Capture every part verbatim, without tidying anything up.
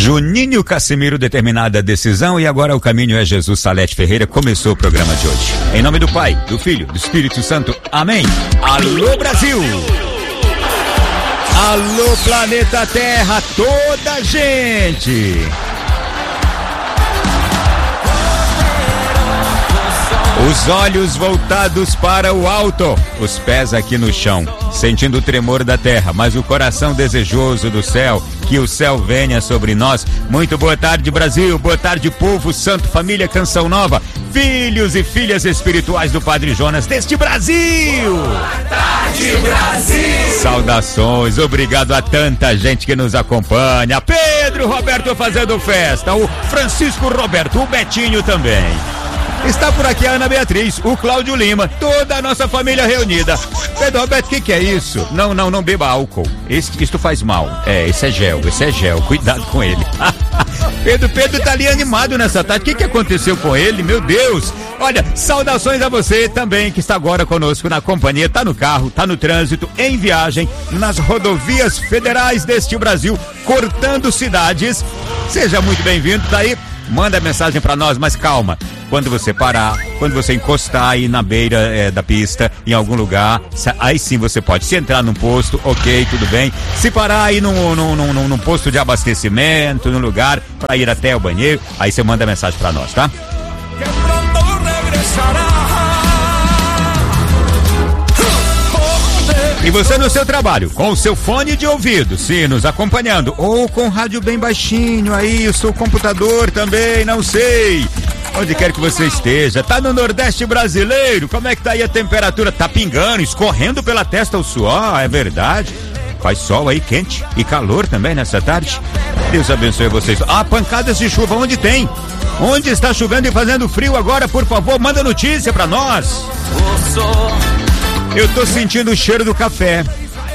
Juninho Casimiro, determinada decisão, e agora o caminho é Jesus. Salete Ferreira começou o programa de hoje. Em nome do Pai, do Filho, do Espírito Santo. Amém. Alô, Brasil! Alô, planeta Terra, toda gente! Os olhos voltados para o alto, os pés aqui no chão, sentindo o tremor da terra, mas o coração desejoso do céu, que o céu venha sobre nós. Muito boa tarde, Brasil, boa tarde, povo santo, família Canção Nova, filhos e filhas espirituais do Padre Jonas deste Brasil. Boa tarde, Brasil. Saudações, obrigado a tanta gente que nos acompanha. Pedro Roberto fazendo festa, o Francisco Roberto, o Betinho também. Está por aqui a Ana Beatriz, o Cláudio Lima, toda a nossa família reunida. Pedro Roberto, o que, que é isso? Não, não, não beba álcool. Isso, isto faz mal. É, esse é gel, esse é gel. Cuidado com ele. Pedro, Pedro tá ali animado nessa tarde. O que, que aconteceu com ele? Meu Deus! Olha, saudações a você também que está agora conosco na companhia. Tá no carro, tá no trânsito, em viagem, nas rodovias federais deste Brasil, cortando cidades. Seja muito bem-vindo, tá aí. Manda mensagem pra nós, mas calma. Quando você parar, quando você encostar aí na beira é, da pista, em algum lugar, aí sim você pode. Se entrar num posto, ok, tudo bem. Se parar aí num, num, num, num posto de abastecimento, num lugar para ir até o banheiro, aí você manda mensagem pra nós, tá? E você no seu trabalho, com o seu fone de ouvido, sim, nos acompanhando, ou com rádio bem baixinho aí, o seu computador também, não sei. Onde quer que você esteja, tá no Nordeste brasileiro, como é que tá aí a temperatura? Tá pingando, escorrendo pela testa o suor, é verdade. Faz sol aí quente e calor também nessa tarde. Deus abençoe vocês. Ah, pancadas de chuva, onde tem? Onde está chovendo e fazendo frio agora, por favor, manda notícia pra nós. Eu tô sentindo o cheiro do café.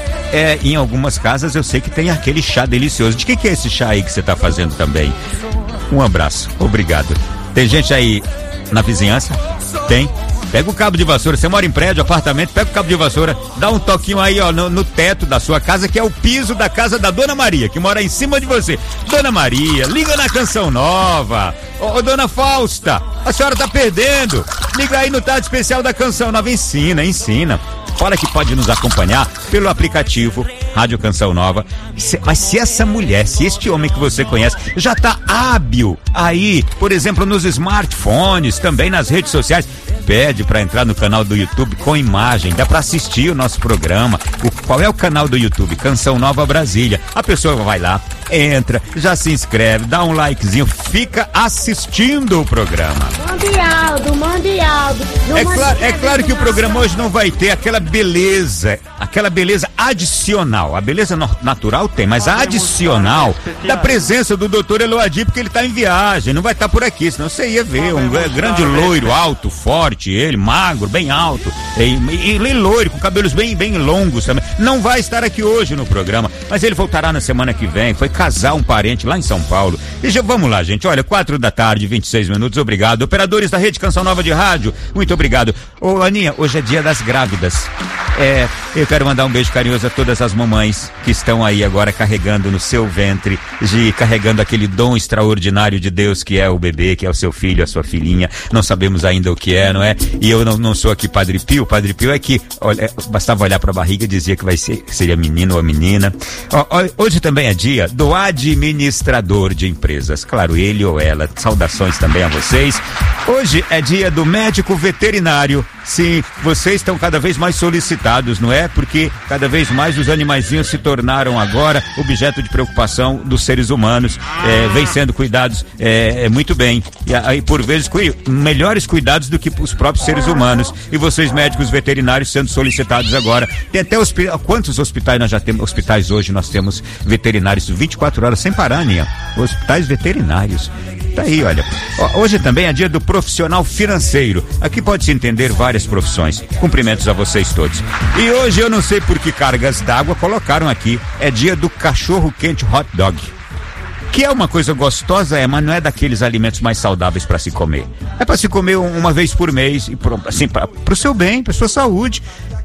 É, em algumas casas eu sei que tem aquele chá delicioso. De que que é esse chá aí que você tá fazendo também? Um abraço, obrigado. Tem gente aí na vizinhança? Tem? Pega o cabo de vassoura, você mora em prédio, apartamento, pega o cabo de vassoura, dá um toquinho aí, ó, no, no teto da sua casa, que é o piso da casa da Dona Maria, que mora em cima de você. Dona Maria, liga na Canção Nova. Ô, ô Dona Fausta, a senhora tá perdendo. Liga aí no tarde especial da Canção Nova, ensina, ensina. Fala que pode nos acompanhar pelo aplicativo Rádio Canção Nova. Mas se essa mulher, se este homem que você conhece já tá hábil aí, por exemplo, nos smartphones, também nas redes sociais, pede para entrar no canal do YouTube com imagem, dá para assistir o nosso programa. O, qual é o canal do YouTube? Canção Nova Brasília. A pessoa vai lá, entra, já se inscreve, dá um likezinho, fica assistindo o programa. Mande Aldo, mande Aldo. É claro, é claro que o programa hoje não vai ter aquela beleza, aquela beleza adicional. A beleza no, natural tem, mas a adicional da presença do doutor Eloadir, porque ele tá em viagem, não vai estar tá por aqui, senão você ia ver um grande loiro, alto, forte, ele, magro, bem alto, e, e, e loiro, com cabelos bem, bem longos também. Não vai estar aqui hoje no programa, mas ele voltará na semana que vem. Foi casar um parente lá em São Paulo. E já vamos lá, gente. Olha, quatro da tarde, vinte e seis minutos, obrigado. Operadores da Rede Canção Nova de Rádio, muito obrigado. Ô, Aninha, hoje é dia das grávidas. É, eu quero mandar um beijo carinhoso a todas as mamães que estão aí agora carregando no seu ventre, de, carregando aquele dom extraordinário de Deus que é o bebê, que é o seu filho, a sua filhinha. Não sabemos ainda o que é, não é? E eu não, não sou aqui Padre Pio. Padre Pio é que, olha, bastava olhar pra barriga e dizia que vai ser, seria menino ou menina. Ó, ó, hoje também é dia do administrador de empresas. Claro, ele ou ela. Saudações também a vocês. Hoje é dia do médico veterinário. Sim, vocês estão cada vez mais solicitados, não é? Porque cada vez mais os animaizinhos se tornaram agora objeto de preocupação dos seres humanos, é, vem sendo cuidados é, é, muito bem. E aí, por vezes, cu- melhores cuidados do que os próprios seres humanos. E vocês, médicos veterinários, sendo solicitados agora. Tem até hospital. Quantos hospitais nós já temos? Hospitais hoje nós temos veterinários vinte e quatro horas sem parar, Aninha. Hospitais veterinários. Tá aí, olha. Hoje também é dia do profissional financeiro. Aqui pode-se entender várias profissões. Cumprimentos a vocês todos. E hoje eu não sei por que cargas d'água colocaram aqui. É dia do cachorro quente hot dog. Que é uma coisa gostosa, é, mas não é daqueles alimentos mais saudáveis para se comer. É para se comer uma vez por mês, e pro, assim, para o seu bem, para sua saúde.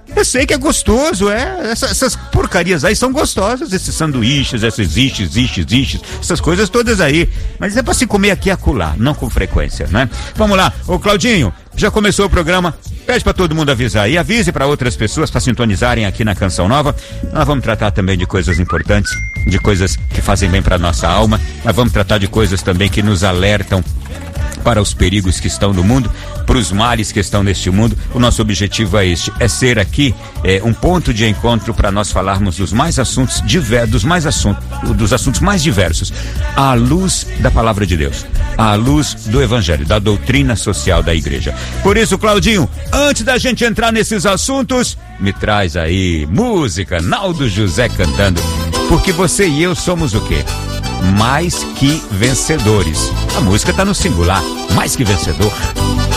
Eu sei que é gostoso, é. Essa, essas porcarias aí são gostosas, esses sanduíches, esses iches, iches, iches, essas coisas todas aí. Mas é pra se comer aqui e acolá, não com frequência, né? Vamos lá, ô Claudinho, já começou o programa, pede pra todo mundo avisar e avise pra outras pessoas pra sintonizarem aqui na Canção Nova. Nós vamos tratar também de coisas importantes, de coisas que fazem bem pra nossa alma, mas vamos tratar de coisas também que nos alertam para os perigos que estão no mundo, para os males que estão neste mundo. O nosso objetivo é este, é ser aqui é, um ponto de encontro para nós falarmos dos mais assuntos diversos, dos mais assuntos, dos assuntos mais diversos, à luz da palavra de Deus, à luz do evangelho, da doutrina social da igreja. Por isso, Claudinho, antes da gente entrar nesses assuntos, me traz aí música, Naldo José cantando, porque você e eu somos o quê? Mais que vencedores. A música tá no singular, mais que vencedor.